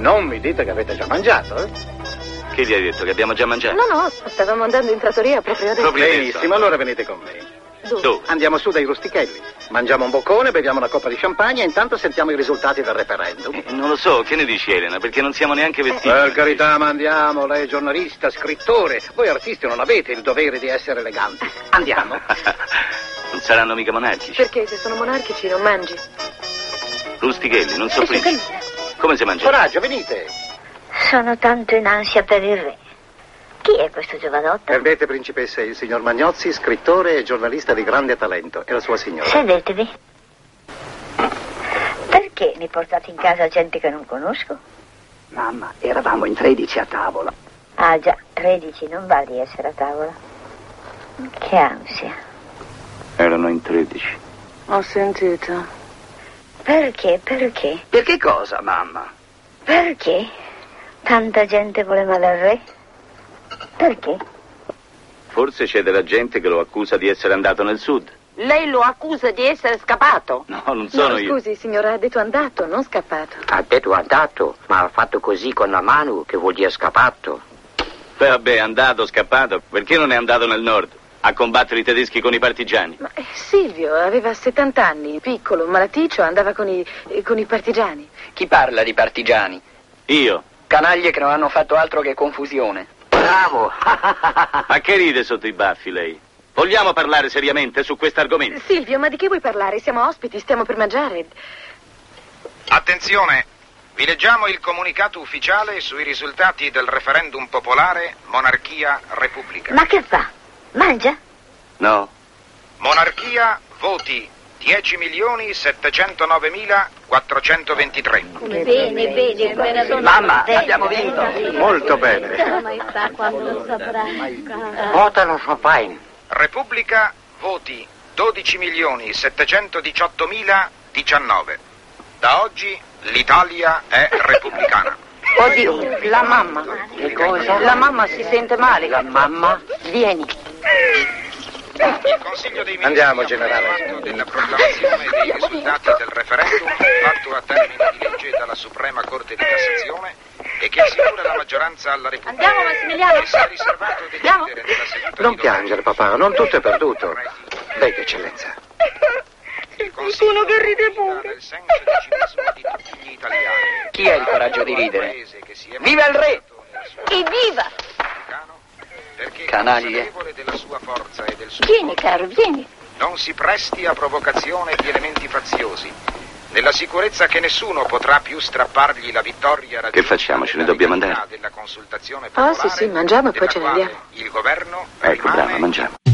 Non mi dite che avete già mangiato, eh? Chi vi ha detto che abbiamo già mangiato? No, stavamo andando in trattoria proprio adesso. Benissimo, allora venite con me. Dove? Andiamo su dai rustichelli. Mangiamo un boccone, beviamo una coppa di champagne e intanto sentiamo i risultati del referendum. Non lo so, che ne dici Elena? Perché non siamo neanche vestiti. Per carità, ma andiamo. Lei è giornalista, scrittore. Voi artisti non avete il dovere di essere eleganti. Andiamo. Non saranno mica monarchici. Perché se sono monarchici non mangi? Rustichelli, non so principi. Come si mangia? Coraggio, venite. Sono tanto in ansia per il re. Chi è questo giovanotto? Perdete, principessa, il signor Magnozzi, scrittore e giornalista di grande talento. E la sua signora. Sedetevi. Perché mi portate in casa gente che non conosco? Mamma, eravamo in 13 a tavola. Ah già, 13, non va di essere a tavola. Che ansia. Erano in 13. Ho sentito. Perché? Per che cosa, mamma? Perché? Tanta gente vuole male al re? Perché? Forse c'è della gente che lo accusa di essere andato nel sud. Lei lo accusa di essere scappato? No, non sono No, io. scusi, signora, ha detto andato, non scappato. Ha detto andato, ma ha fatto così con la mano che vuol dire scappato. Beh, vabbè, andato, scappato. Perché non è andato nel nord a combattere i tedeschi con i partigiani? Ma Silvio aveva 70 anni, piccolo, malaticcio, andava con i partigiani. Chi parla di partigiani? Io. Canaglie che non hanno fatto altro che confusione. Bravo! Ma che ride sotto i baffi lei? Vogliamo parlare seriamente su questo argomento? Silvio, ma di che vuoi parlare? Siamo ospiti, stiamo per mangiare. Attenzione, vi leggiamo il comunicato ufficiale sui risultati del referendum popolare monarchia-repubblica. Ma che fa? Mangia? No. Monarchia, voti 10.709.423. Bene. Mamma, abbiamo vinto. Molto bene. Votano Chopin. Repubblica, voti 12.718.019. Da oggi l'Italia è repubblicana. Oddio, la mamma. Che cosa? La mamma si sente male. La mamma? Vieni. Il Consiglio dei Ministri Andiamo, ha generale. preso atto della proclamazione dei risultati del referendum fatto a termine di legge dalla Suprema Corte di Cassazione e che assicura la maggioranza alla Repubblica. Andiamo, Massimiliano. E si è riservato di decidere nella seduta Non di piangere, domani. papà, non tutto è perduto. Venga, eccellenza. Il Consiglio che ride pure. Del senso di civismo di tutti gli italiani. Chi ha il coraggio di ridere? Paese che si è Viva il re! Evviva! Perché Canaglie. consapevole della sua forza e del suo Vieni, caro, vieni. non si presti a provocazione di elementi faziosi, nella sicurezza che nessuno potrà più strappargli la vittoria raggiunta. Che facciamo, ce ne dobbiamo andare? Della consultazione Ah, popolare, sì, mangiamo e poi della ce ne quale andiamo. Il governo Ecco, rimane brava, mangiamo.